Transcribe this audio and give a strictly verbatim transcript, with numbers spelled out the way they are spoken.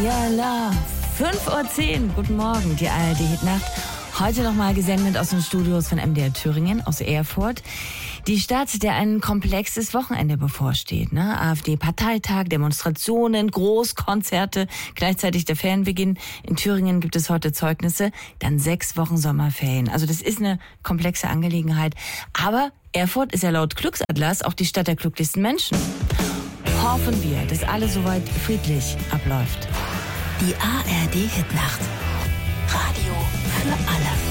Your Love. fünf Uhr zehn, guten Morgen, die A R D-Hitnacht. Heute nochmal gesendet aus den Studios von M D R Thüringen, aus Erfurt. Die Stadt, der ein komplexes Wochenende bevorsteht. Ne? AfD-Parteitag, Demonstrationen, Großkonzerte, gleichzeitig der Ferienbeginn. In Thüringen gibt es heute Zeugnisse, dann sechs Wochen Sommerferien. Also das ist eine komplexe Angelegenheit. Aber Erfurt ist ja laut Glücksatlas auch die Stadt der glücklichsten Menschen. Hoffen wir, dass alles soweit friedlich abläuft. Die A R D-Hitnacht. Radio für alle.